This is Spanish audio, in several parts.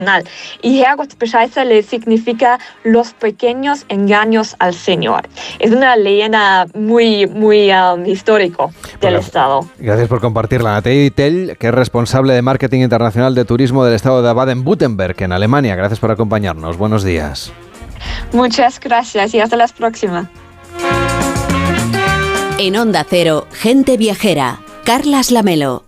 Y Herrgottsbescheißerle significa los pequeños engaños al Señor. Es una leyenda muy histórico del Estado. Gracias por compartirla. Nathalie Tell, que es responsable de Marketing Internacional de Turismo del Estado de Baden-Württemberg, en Alemania. Gracias por acompañarnos. Buenos días. Muchas gracias y hasta la próxima. En Onda Cero, Gente Viajera. Carlas Lamelo.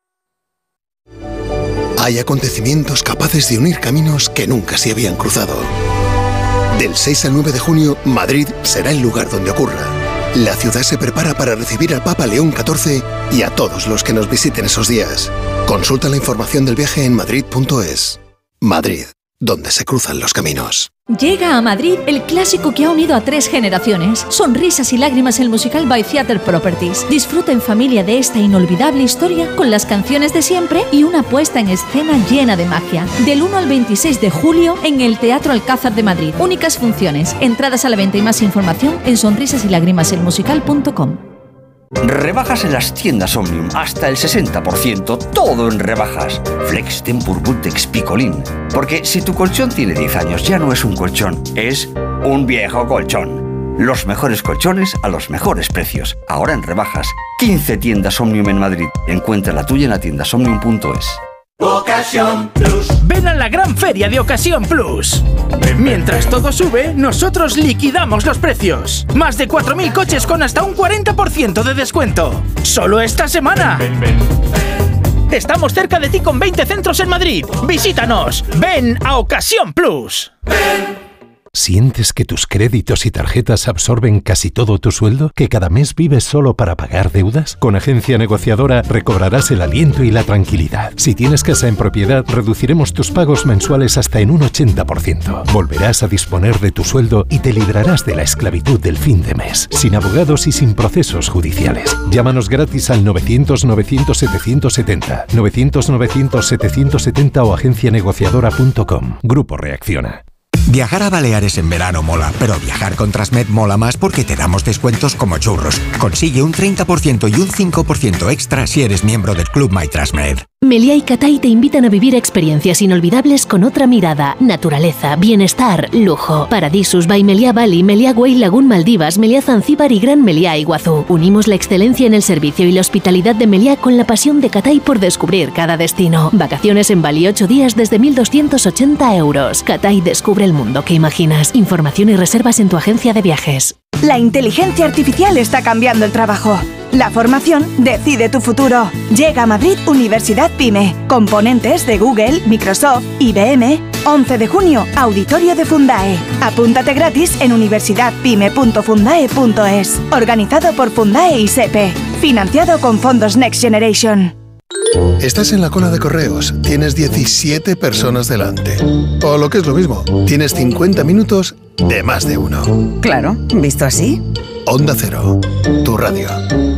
Hay acontecimientos capaces de unir caminos que nunca se habían cruzado. Del 6 al 9 de junio, Madrid será el lugar donde ocurra. La ciudad se prepara para recibir al Papa León XIV y a todos los que nos visiten esos días. Consulta la información del viaje en madrid.es. Madrid, donde se cruzan los caminos. Llega a Madrid el clásico que ha unido a 3 generaciones. Sonrisas y lágrimas, el musical by Theatre Properties. Disfruta en familia de esta inolvidable historia con las canciones de siempre y una puesta en escena llena de magia. Del 1 al 26 de julio en el Teatro Alcázar de Madrid. Únicas funciones. Entradas a la venta y más información en sonrisasylágrimaselmusical.com. Rebajas en las tiendas Omnium, hasta el 60%, todo en rebajas. Flex, Tempur, Bultex, Picolín. Porque si tu colchón tiene 10 años, ya no es un colchón, es un viejo colchón. Los mejores colchones a los mejores precios. Ahora en rebajas. 15 tiendas Omnium en Madrid. Encuentra la tuya en la tienda omnium.es. Ocasión Plus. Ven a la gran feria de Ocasión Plus. Mientras todo sube, nosotros liquidamos los precios. Más de 4.000 coches con hasta un 40% de descuento. ¡Solo esta semana! Estamos cerca de ti con 20 centros en Madrid. Visítanos. Ven a Ocasión Plus. ¿Sientes que tus créditos y tarjetas absorben casi todo tu sueldo? ¿Que cada mes vives solo para pagar deudas? Con Agencia Negociadora recobrarás el aliento y la tranquilidad. Si tienes casa en propiedad, reduciremos tus pagos mensuales hasta en un 80%. Volverás a disponer de tu sueldo y te librarás de la esclavitud del fin de mes, sin abogados y sin procesos judiciales. Llámanos gratis al 900-900-770, 900-900-770 o agencianegociadora.com. Grupo Reacciona. Viajar a Baleares en verano mola, pero viajar con Transmed mola más porque te damos descuentos como churros. Consigue un 30% y un 5% extra si eres miembro del Club My Transmed. Meliá y Catay te invitan a vivir experiencias inolvidables con otra mirada. Naturaleza, bienestar, lujo. Paradisus by Meliá Bali, Meliá Güell Lagoon Maldivas, Meliá Zanzíbar y Gran Meliá Iguazú. Unimos la excelencia en el servicio y la hospitalidad de Meliá con la pasión de Catay por descubrir cada destino. Vacaciones en Bali 8 días desde 1.280 euros. Catay descubre el mundo que imaginas. Información y reservas en tu agencia de viajes. La inteligencia artificial está cambiando el trabajo. La formación decide tu futuro. Llega a Madrid Universidad PyME. Componentes de Google, Microsoft, IBM. 11 de junio, Auditorio de Fundae. Apúntate gratis en universidadpyme.fundae.es. Organizado por Fundae y SEPE. Financiado con fondos Next Generation. Estás en la cola de correos, tienes 17 personas delante. O lo que es lo mismo, tienes 50 minutos de más de uno. Claro, visto así. Onda Cero, tu radio.